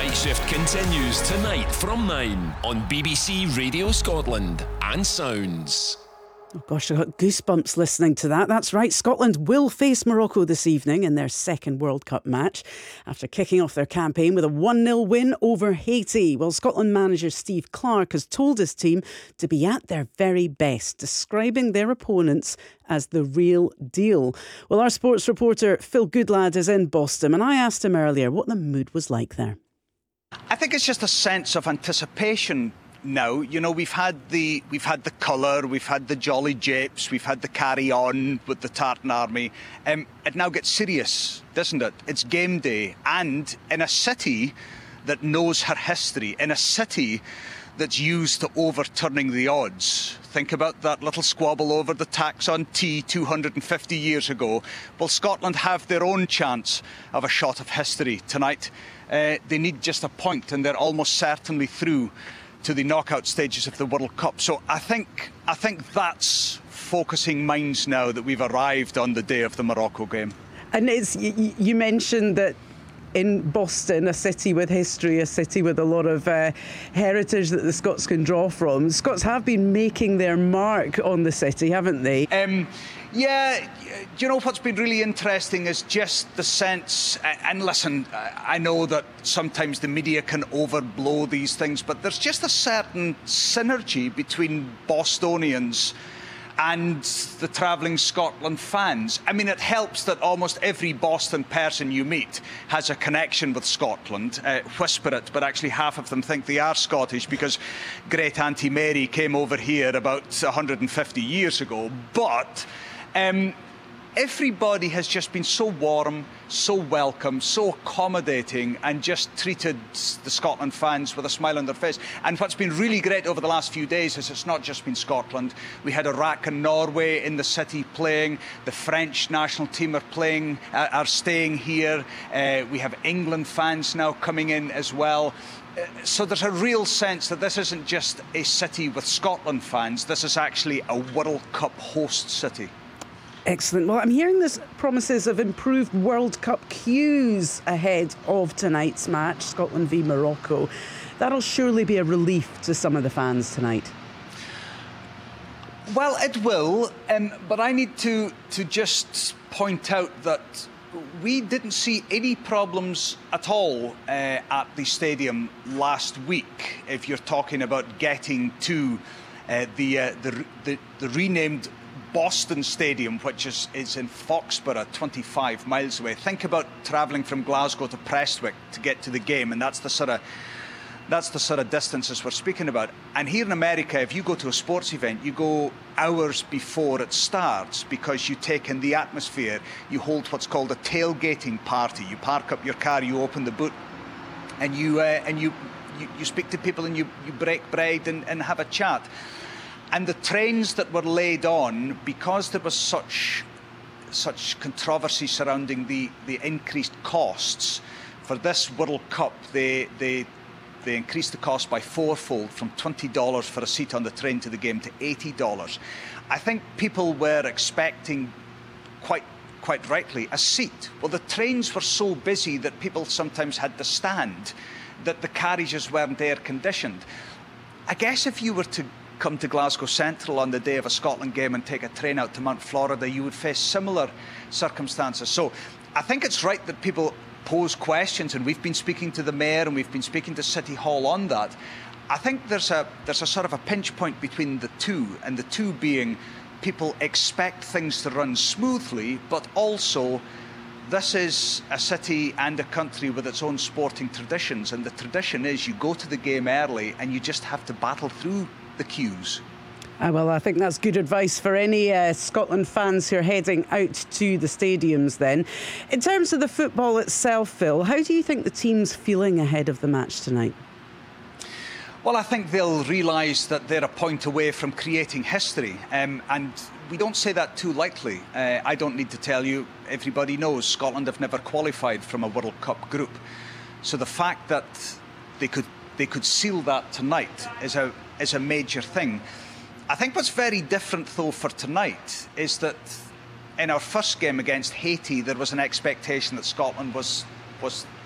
Night Shift continues tonight from 9 on BBC Radio Scotland and Sounds. Oh gosh, I got goosebumps listening to that. That's right, Scotland will face Morocco this evening in their second World Cup match after kicking off their campaign with a 1-0 win over Haiti. Well, Scotland manager Steve Clarke has told his team to be at their very best, describing their opponents as the real deal. Well, our sports reporter Phil Goodlad is in Boston, and I asked him earlier what the mood was like there. I think it's just a sense of anticipation. Now, you know, we've had the colour, we've had the jolly japes, we've had the carry on with the tartan army. It now gets serious, doesn't it? It's game day, and in a city that knows her history, in a city that's used to overturning the odds. Think about that little squabble over the tax on tea 250 years ago. Well, Scotland have their own chance of a shot of history tonight. They need just a point, and they're almost certainly through to the knockout stages of the World Cup. So I think that's focusing minds now that we've arrived on the day of the Morocco game. And you mentioned that in Boston, a city with history, a city with a lot of heritage that the Scots can draw from. The Scots have been making their mark on the city, haven't they? Yeah, you know what's been really interesting is just the sense, and listen, I know that sometimes the media can overblow these things, but there's just a certain synergy between Bostonians and the travelling Scotland fans. I mean, it helps that almost every Boston person you meet has a connection with Scotland. Whisper it, but actually half of them think they are Scottish because great Auntie Mary came over here about 150 years ago. But everybody has just been so warm, so welcome, so accommodating, and just treated the Scotland fans with a smile on their face. And what's been really great over the last few days is it's not just been Scotland. We had Iraq and Norway in the city playing. The French national team are staying here. We have England fans now coming in as well. So there's a real sense that this isn't just a city with Scotland fans. This is actually a World Cup host city. Excellent. Well, I'm hearing there's promises of improved World Cup queues ahead of tonight's match, Scotland v Morocco. That'll surely be a relief to some of the fans tonight. Well, it will, but I need to just point out that we didn't see any problems at all at the stadium last week, if you're talking about getting to the renamed Boston Stadium, which is in Foxborough, 25 miles away. Think about travelling from Glasgow to Prestwick to get to the game, and that's the sort of distances we're speaking about. And here in America, if you go to a sports event, you go hours before it starts because you take in the atmosphere. You hold what's called a tailgating party. You park up your car, you open the boot, and you speak to people, and you break bread and have a chat. And the trains that were laid on, because there was such controversy surrounding the increased costs for this World Cup, they increased the cost by fourfold, from $20 for a seat on the train to the game to $80. I think people were expecting, quite rightly, a seat. Well, the trains were so busy that people sometimes had to stand, that the carriages weren't air conditioned. I guess if you were to come to Glasgow Central on the day of a Scotland game and take a train out to Mount Florida, you would face similar circumstances. So I think it's right that people pose questions, and we've been speaking to the Mayor and we've been speaking to City Hall on that. I think there's a sort of a pinch point between the two, and the two being people expect things to run smoothly, but also this is a city and a country with its own sporting traditions, and the tradition is you go to the game early and you just have to battle through the queues. Well, I think that's good advice for any Scotland fans who are heading out to the stadiums then. In terms of the football itself, Phil, how do you think the team's feeling ahead of the match tonight? Well, I think they'll realise that they're a point away from creating history, and we don't say that too lightly. I don't need to tell you, everybody knows Scotland have never qualified from a World Cup group. So the fact that they could seal that tonight is a major thing. I think what's very different, though, for tonight is that in our first game against Haiti, there was an expectation that Scotland was